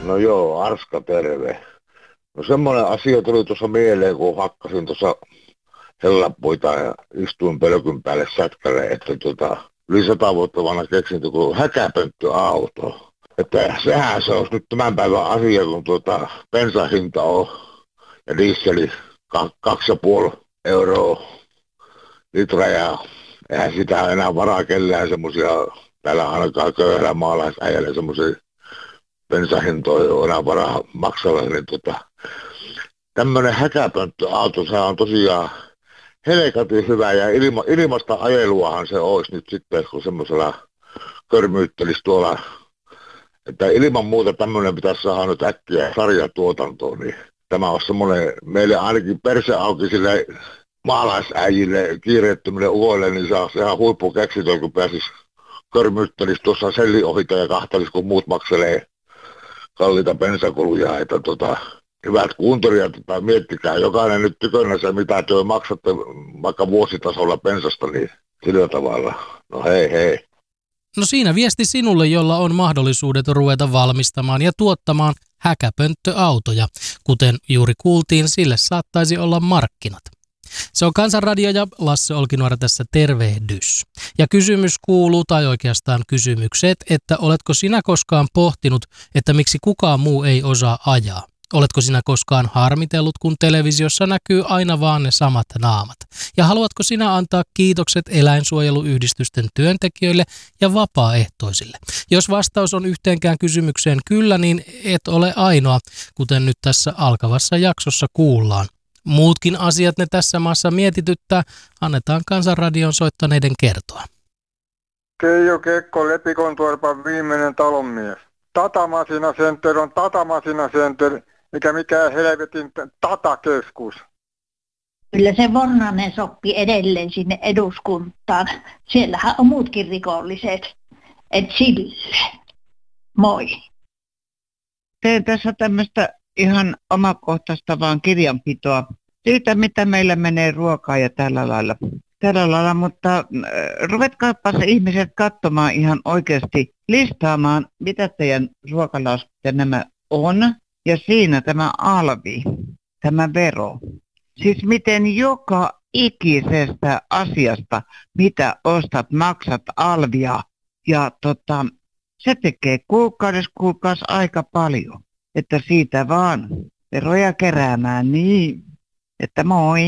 No joo, Arska terve. No semmoinen asia tuli tuossa mieleen, kun hakkasin tuossa hellapuita ja istuin pölkyn päälle sätkälle, että yli 100 vuotta vanha keksintö kuin häkäpönttöauto. Että sehän se olisi nyt tämän päivän asia, kun bensahinta on ja dieseli 2,5 € litra ja eihän sitä enää varaa kellään semmosia, täällä ainakaan köyhällä maalaisäijällä semmosia bensahintoja on enää varaa maksalla, niin tämmönen häkäpönttöauto, se on tosiaan helkatin hyvä ja ilmasta ajeluahan se olisi nyt sitten, kun semmoisella körmyyttelisi tuolla, että ilman muuta tämmöinen pitäisi saada nyt äkkiä sarjatuotantoon, niin tämä on semmoinen meille ainakin perse auki sille maalaisäijille, kiireettömille uvoille, niin saa sehän huippukeksintö, kun pääsis körmyyttelisi tuossa selliohita ja kahtalis, kun muut makselee kalliita bensakuluja, että hyvät kuuntelijat, miettikää jokainen nyt tykönänsä, mitä työ maksatte vaikka vuositasolla bensasta, niin sillä tavalla. No hei. No siinä viesti sinulle, jolla on mahdollisuudet ruveta valmistamaan ja tuottamaan häkäpönttöautoja. Kuten juuri kuultiin, sille saattaisi olla markkinat. Se on Kansanradio ja Lasse Olkinuora tässä tervehdys. Ja kysymys kuuluu, tai oikeastaan kysymykset, että oletko sinä koskaan pohtinut, että miksi kukaan muu ei osaa ajaa? Oletko sinä koskaan harmitellut, kun televisiossa näkyy aina vaan ne samat naamat? Ja haluatko sinä antaa kiitokset eläinsuojeluyhdistysten työntekijöille ja vapaaehtoisille? Jos vastaus on yhteenkään kysymykseen kyllä, niin et ole ainoa, kuten nyt tässä alkavassa jaksossa kuullaan. Muutkin asiat ne tässä maassa mietityttää, annetaan Kansanradion soittaneiden kertoa. Keijo Kekko, Lepikontuorpan viimeinen talonmies. Tatamasina Center on Tatamasina Center, mikä mikään helvetin Tatakeskus. Kyllä se Vornanen soppi edelleen sinne eduskuntaan. Siellähän on muutkin rikolliset. Et sille. Moi. Teen tässä tämmöistä ihan omakohtaista vaan kirjanpitoa siitä, mitä meillä menee ruokaa ja tällä lailla, mutta ruvetkaapa se ihmiset katsomaan ihan oikeasti, listaamaan, mitä teidän ruokalaskut ja nämä on, ja siinä tämä alvi, tämä vero. Siis miten joka ikisestä asiasta, mitä ostat, maksat alvia, ja se tekee kuukausi aika paljon, että siitä vaan veroja keräämään niin, että moi.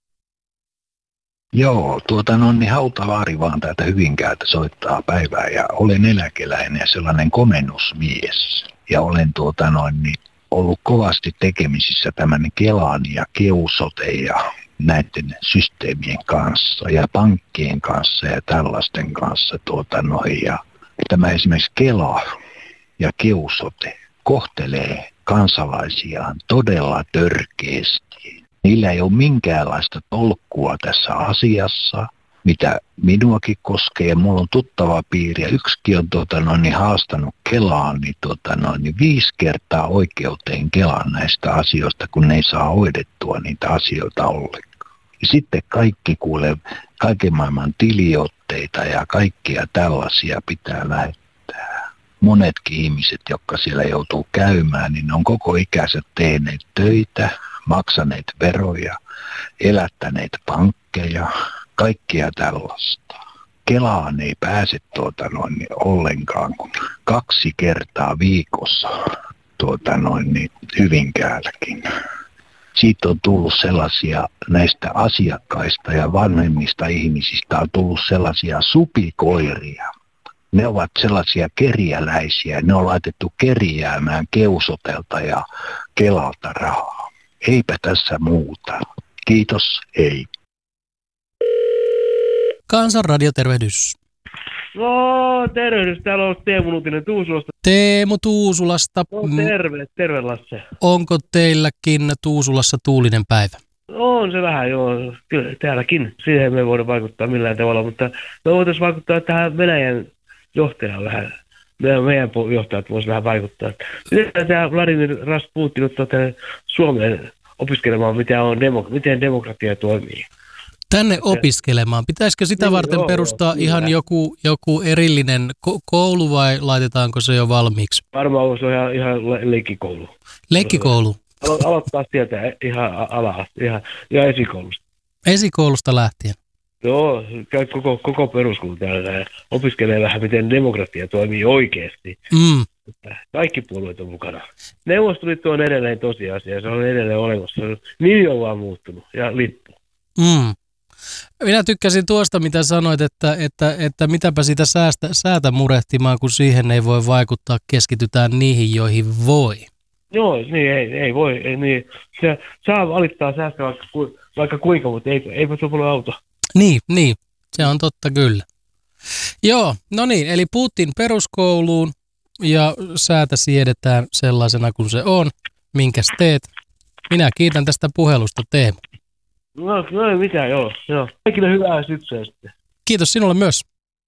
Joo, niin Hautalaari vaan täältä Hyvinkäältä soittaa päivää ja olen eläkeläinen ja sellainen komennusmies. Ja olen ollut kovasti tekemisissä tämän Kelan ja Keusote ja näiden systeemien kanssa ja pankkien kanssa ja tällaisten kanssa ja tämä esimerkiksi Kela ja Keusote kohtelee kansalaisiaan todella törkeästi. Niillä ei ole minkäänlaista tolkkua tässä asiassa, mitä minuakin koskee. Mulla on tuttava piiri ja yksikin on haastanut Kelaan niin 5 kertaa oikeuteen Kelan näistä asioista, kun ne ei saa hoidettua niitä asioita ollenkaan. Ja sitten kaikki kaiken maailman tiliotteita ja kaikkia tällaisia pitää lähettää. Monetkin ihmiset, jotka siellä joutuu käymään, niin ne on koko ikänsä tehneet töitä, maksaneet veroja, elättäneet pankkeja, kaikkia tällaista. Kelaan ei pääse ollenkaan kuin 2 kertaa viikossa Hyvinkäälläkin. Siitä on tullut sellaisia näistä asiakkaista ja vanhemmista ihmisistä on tullut sellaisia supikoiria. Ne ovat sellaisia kerjäläisiä, ne on laitettu kerjäämään Keusotelta ja Kelalta rahaa. Eipä tässä muuta. Kiitos, ei. Kansanradio, tervehdys. No, tervehdys. Täällä on Teemu Nutinen Tuusulasta. Teemu Tuusulasta. No, terve Lasse. Onko teilläkin Tuusulassa tuulinen päivä? On se vähän, joo. Kyllä täälläkin. Siihen me ei voida vaikuttaa millään tavalla, mutta me voitaisiin vaikuttaa tähän Venäjän johtajaan vähän. Meidän johtajat voisivat vähän vaikuttaa. Miten tämä Vladimir Rasputin ottaa tänne Suomeen opiskelemaan, miten demokratia toimii? Tänne opiskelemaan. Pitäisikö sitä Niin, varten joo, perustaa kyllä. ihan joku erillinen koulu vai laitetaanko se jo valmiiksi? Varmaan se on ihan leikkikoulu. Leikkikoulu. Aloittaa sieltä ihan ihan esikoulusta. Esikoulusta lähtien. Joo, käy koko peruskoulu täällä ja opiskelee vähän, miten demokratia toimii oikeasti. Mm. Kaikki puolueet on mukana. Neuvostoliitto on edelleen tosiasia, se on edelleen olemassa. Nimi on vaan muuttunut ja lippu. Mm. Minä tykkäsin tuosta, mitä sanoit, että mitäpä sitä säätä murehtimaan, kun siihen ei voi vaikuttaa, keskitytään niihin, joihin voi. Joo, niin ei voi. Ei, niin. Se saa valittaa säästä vaikka kuinka, mutta eipä se ole auto. Niin, se on totta kyllä. Joo, no niin, eli Putin peruskouluun ja säätä siedetään sellaisena kuin se on. Minkäs teet? Minä kiitän tästä puhelusta, Teemu. No ei mitään, joo. Kaikille hyvää syksyä sitten. Kiitos sinulle myös.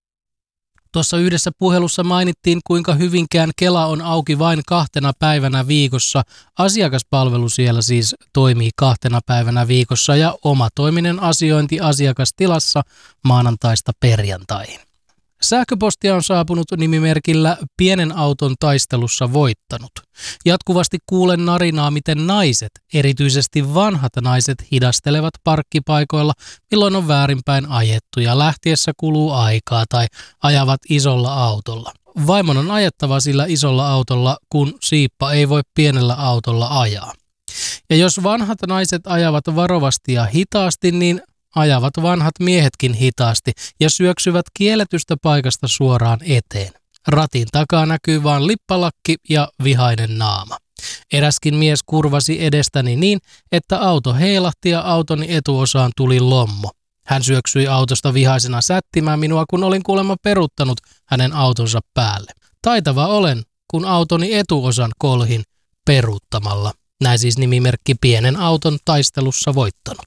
Tuossa yhdessä puhelussa mainittiin, kuinka Hyvinkään Kela on auki vain 2 päivänä viikossa. Asiakaspalvelu siellä siis toimii 2 päivänä viikossa ja omatoiminen asiointi asiakastilassa maanantaista perjantaihin. Sähköpostia on saapunut nimimerkillä Pienen auton taistelussa voittanut. Jatkuvasti kuulen narinaa, miten naiset, erityisesti vanhat naiset, hidastelevat parkkipaikoilla, milloin on väärinpäin ajettu ja lähtiessä kuluu aikaa tai ajavat isolla autolla. Vaimon on ajettava sillä isolla autolla, kun siippa ei voi pienellä autolla ajaa. Ja jos vanhat naiset ajavat varovasti ja hitaasti, niin ajavat vanhat miehetkin hitaasti ja syöksyvät kielletystä paikasta suoraan eteen. Ratin takaa näkyy vain lippalakki ja vihainen naama. Eräskin mies kurvasi edestäni niin, että auto heilahti ja autoni etuosaan tuli lommo. Hän syöksyi autosta vihaisena sättimään minua, kun olin kuulemma peruuttanut hänen autonsa päälle. Taitava olen, kun autoni etuosan kolhin peruuttamalla. Näin siis nimimerkki Pienen auton taistelussa voittanut.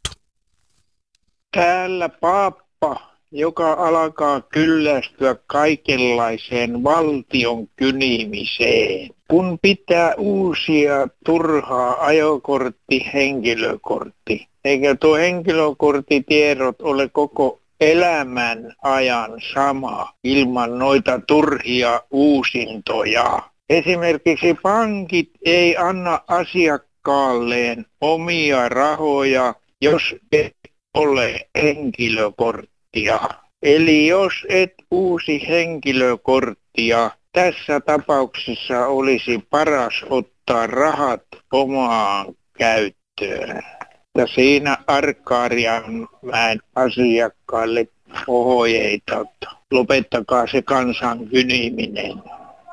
Täällä pappa, joka alkaa kyllästyä kaikenlaiseen valtion kynimiseen. Kun pitää uusia turhaa ajokortti, henkilökortti, eikä tuo henkilökorttitiedot ole koko elämän ajan sama ilman noita turhia uusintoja. Esimerkiksi pankit ei anna asiakkaalleen omia rahoja, jos et ole henkilökorttia. Eli jos et uusi henkilökorttia, tässä tapauksessa olisi paras ottaa rahat omaan käyttöön. Ja siinä Arkadianmäen asiakkaille ohjeita, että lopettakaa se kansan kyniminen.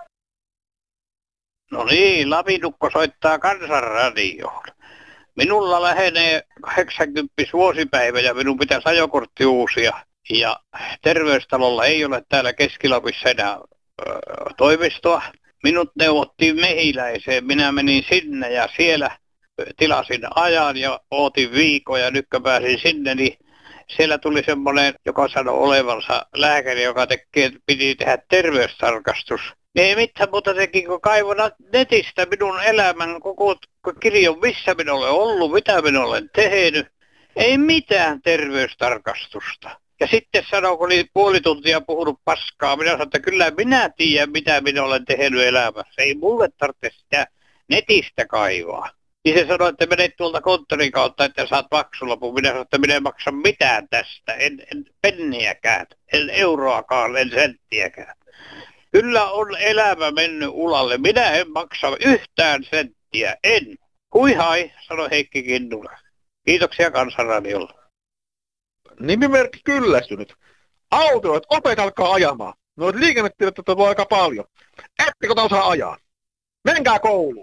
No niin, Lapinukko soittaa Kansanradioon. Minulla lähenee 80 vuosipäivä ja minun pitäisi ajokortti uusia. Ja terveystalolla ei ole täällä Keski-Lapissa enää toimistoa. Minut neuvottiin Mehiläiseen. Minä menin sinne ja siellä tilasin ajan ja ootin viikon ja nyt kun pääsin sinne, niin siellä tuli semmoinen, joka sanoi olevansa lääkäri, joka piti tehdä terveystarkastus. Ei mitään muuta teki, kun kaivon netistä minun elämän koko kirjon, missä minä olen ollut, mitä minä olen tehnyt. Ei mitään terveystarkastusta. Ja sitten sanoi, kun oli puoli tuntia puhunut paskaa, minä sanoin, että kyllä minä tiedän, mitä minä olen tehnyt elämässä. Ei mulle tarvitse sitä netistä kaivaa. Niin se sanoi, että menet tuolta konttorin kautta, että saat maksulapun. Minä sanoin, että minä en maksa mitään tästä, en penniäkään, en euroakaan, en senttiäkään. Kyllä on elämä mennyt ulalle. Minä en maksa yhtään senttiä, en. Hui hai, sanoi Heikki Kinnula. Kiitoksia Kansanradiolla. Nimimerkki kyllästynyt. Autoilijat, opetelkaa ajamaan. Noita liikennetiedotteita tulee aika paljon. Ettekö osaa ajaa? Menkää kouluun.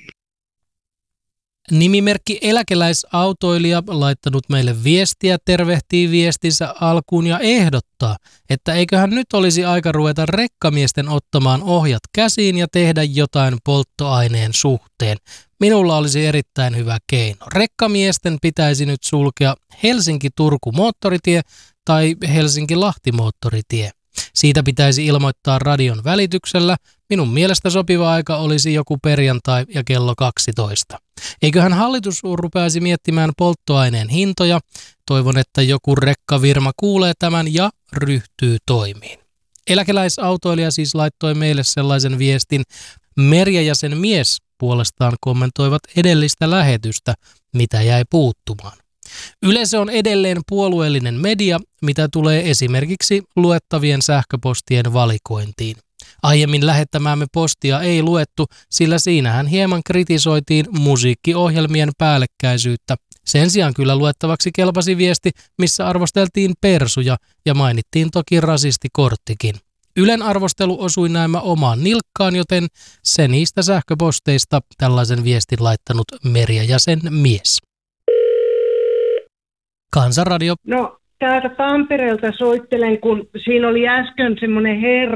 Nimimerkki eläkeläisautoilija laittanut meille viestiä, tervehtii viestinsä alkuun ja ehdottaa, että eiköhän nyt olisi aika ruveta rekkamiesten ottamaan ohjat käsiin ja tehdä jotain polttoaineen suhteen. Minulla olisi erittäin hyvä keino. Rekkamiesten pitäisi nyt sulkea Helsinki-Turku moottoritie tai Helsinki-Lahti moottoritie. Siitä pitäisi ilmoittaa radion välityksellä. Minun mielestä sopiva aika olisi joku perjantai ja kello 12. Eiköhän hallitus rupeaisi miettimään polttoaineen hintoja. Toivon, että joku rekkavirma kuulee tämän ja ryhtyy toimiin. Eläkeläisautoilija siis laittoi meille sellaisen viestin. Merja ja sen mies puolestaan kommentoivat edellistä lähetystä, mitä jäi puuttumaan. Yleisö on edelleen puolueellinen media, mitä tulee esimerkiksi luettavien sähköpostien valikointiin. Aiemmin lähettämäämme postia ei luettu, sillä siinähän hieman kritisoitiin musiikkiohjelmien päällekkäisyyttä. Sen sijaan kyllä luettavaksi kelpasi viesti, missä arvosteltiin persuja ja mainittiin toki rasistikorttikin. Ylen arvostelu osui näemmä omaan nilkkaan, joten se niistä sähköposteista tällaisen viestin laittanut Merja ja sen mies. Kansanradio. No, täältä Tampereelta soittelen, kun siinä oli äsken semmoinen herra,